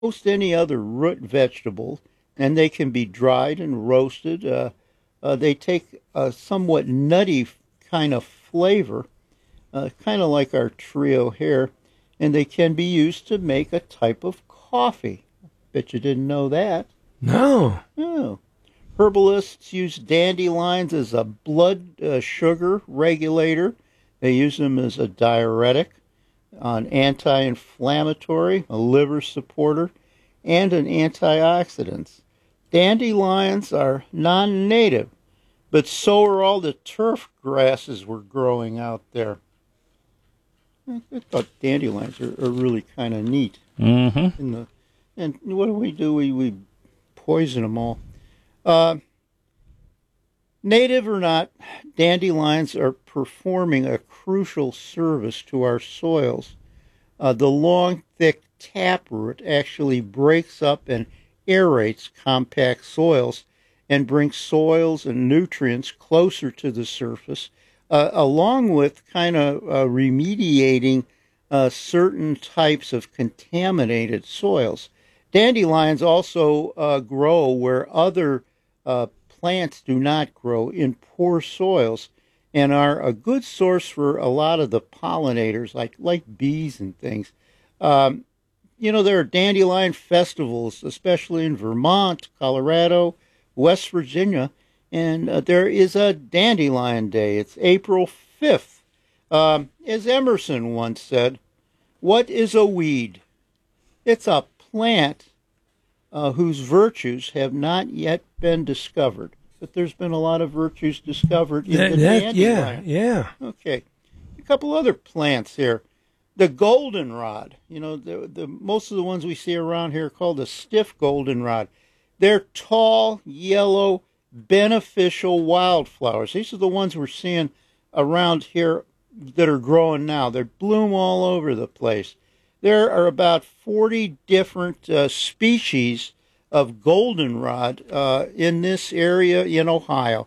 most any other root vegetable, and they can be dried and roasted. They take a somewhat nutty kind of flavor, kind of like our trio here, and they can be used to make a type of coffee. Bet you didn't know that. No. Oh. Herbalists use dandelions as a blood sugar regulator. They use them as a diuretic, an anti-inflammatory, a liver supporter, and an antioxidant. Dandelions are non-native, but so are all the turf grasses we're growing out there. I thought dandelions are really kind of neat. Mm-hmm. And what do? We poison them all. Uh, Native or not, dandelions are performing a crucial service to our soils. The long, thick taproot actually breaks up and aerates compact soils and brings soils and nutrients closer to the surface, along with kind of remediating certain types of contaminated soils. Dandelions also grow where other plants do not grow in poor soils and are a good source for a lot of the pollinators, like bees and things. Um, there are dandelion festivals, especially in Vermont, Colorado, West Virginia, and there is a Dandelion Day. It's April 5th. As Emerson once said, what is a weed? It's a plant whose virtues have not yet been discovered. But there's been a lot of virtues discovered in the dandelion. Yeah. Okay. A couple other plants here. The goldenrod. The most of the ones we see around here are called the stiff goldenrod. They're tall, yellow, beneficial wildflowers. These are the ones we're seeing around here that are growing now. They bloom all over the place. There are about 40 different species of goldenrod in this area in Ohio.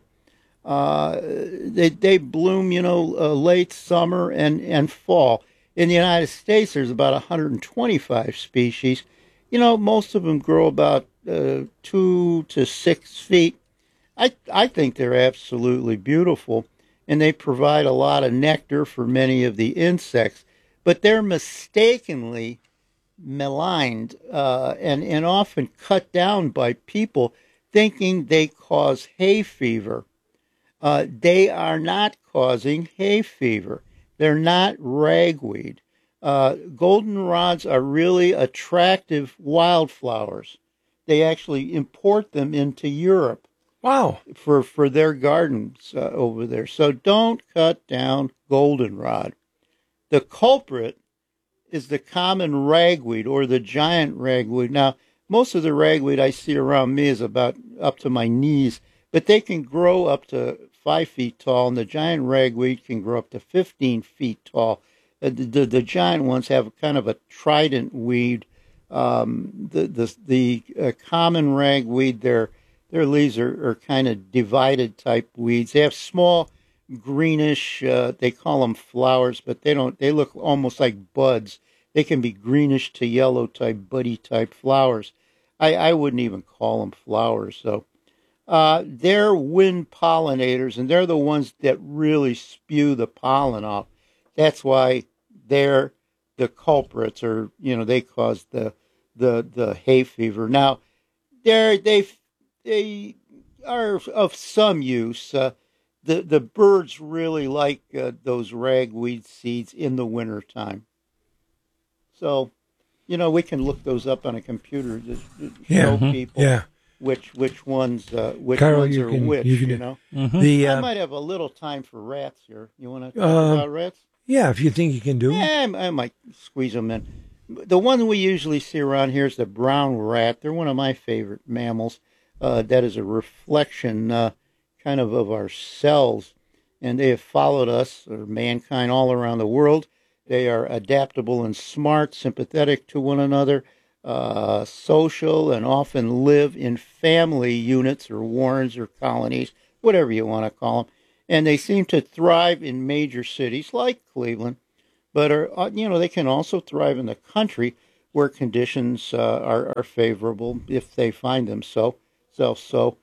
They bloom, late summer and fall. In the United States, there's about 125 species. Most of them grow about 2 to 6 feet. I think they're absolutely beautiful, and they provide a lot of nectar for many of the insects. But they're mistakenly maligned and often cut down by people thinking they cause hay fever. They are not causing hay fever. They're not ragweed. Goldenrods are really attractive wildflowers. They actually import them into Europe. Wow. For their gardens over there. So don't cut down goldenrod. The culprit is the common ragweed or the giant ragweed. Now, most of the ragweed I see around me is about up to my knees, but they can grow up to 5 feet tall, and the giant ragweed can grow up to 15 feet tall. The giant ones have kind of a trident weed. The common ragweed, their leaves are kind of divided type weeds. They have small greenish. They call them flowers, but they don't. They look almost like buds. They can be greenish to yellow type buddy type flowers. I wouldn't even call them flowers. So they're wind pollinators, and they're the ones that really spew the pollen off. That's why they're the culprits, or they cause the hay fever. Now they are of some use. The birds really like those ragweed seeds in the wintertime. So, we can look those up on a computer to show people which ones Carl, are which. Mm-hmm. I might have a little time for rats here. You want to talk about rats? Yeah, if you think you can do it. Yeah, I might squeeze them in. The one we usually see around here is the brown rat. They're one of my favorite mammals. That is a reflection kind of ourselves. And they have followed us, or mankind, all around the world. They are adaptable and smart, sympathetic to one another, social, and often live in family units or warrens or colonies, whatever you want to call them. And they seem to thrive in major cities like Cleveland, but they can also thrive in the country where conditions are favorable if they find themselves. So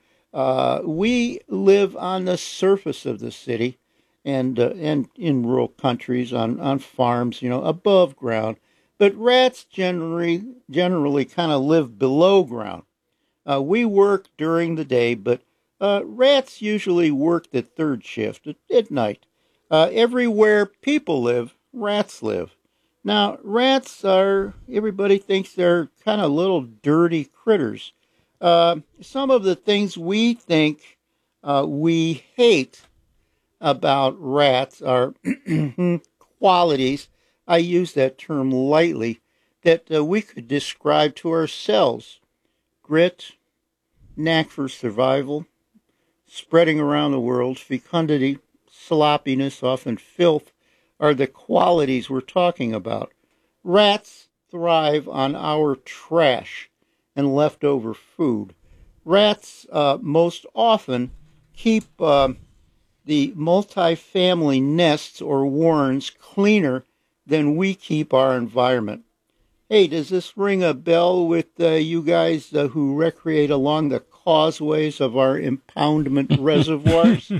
we live on the surface of the city and in rural countries on farms, above ground. But rats generally kind of live below ground. We work during the day, but rats usually work the third shift at night. Everywhere people live, rats live. Now, everybody thinks they're kind of little dirty critters. Some of the things we think we hate about rats are qualities, I use that term lightly, that we could describe to ourselves. Grit, knack for survival, spreading around the world, fecundity, sloppiness, often filth, are the qualities we're talking about. Rats thrive on our trash and leftover food. Rats most often keep the multi-family nests or warrens cleaner than we keep our environment. Hey, does this ring a bell with you guys who recreate along the causeways of our impoundment reservoirs?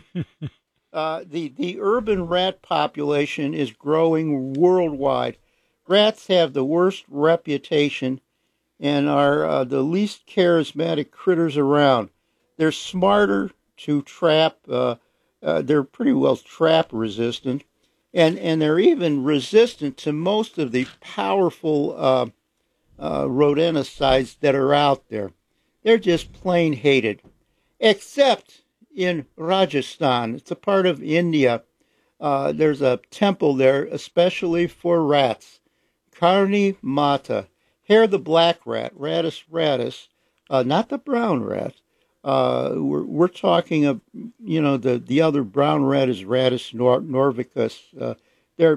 The urban rat population is growing worldwide. Rats have the worst reputation and are the least charismatic critters around. They're smarter to trap. They're pretty well trap resistant. And they're even resistant to most of the powerful rodenticides that are out there. They're just plain hated. Except in Rajasthan. It's a part of India. There's a temple there especially for rats. Karni Mata. Here the black rat, Rattus rattus, not the brown rat. We're talking of, the other brown rat is Rattus norvicus. They're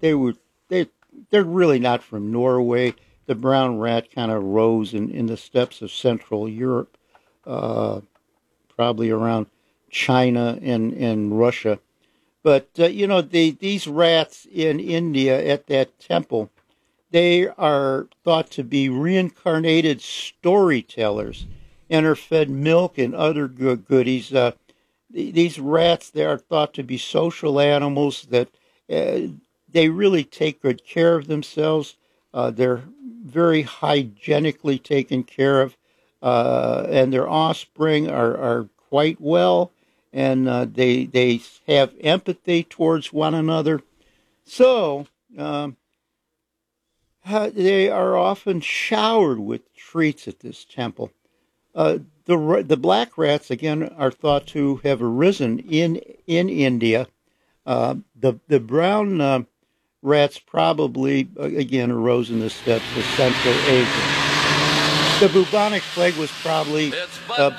really not from Norway. The brown rat kind of rose in the steppes of Central Europe, probably around China and Russia. But these rats in India at that temple, they are thought to be reincarnated storytellers and are fed milk and other goodies. These rats, they are thought to be social animals that they really take good care of themselves. They're very hygienically taken care of, and their offspring are quite well, and they have empathy towards one another. So they are often showered with treats at this temple. The black rats, again, are thought to have arisen in India. The brown rats probably, again, arose in the steppes of Central Asia. The bubonic plague was probably spread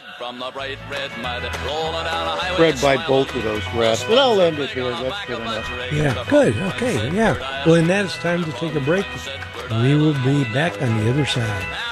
by both of those rats. But I'll end it here. That's good enough. Yeah, good. Okay, yeah. Well, then that is time to take a break. We will be back on the other side.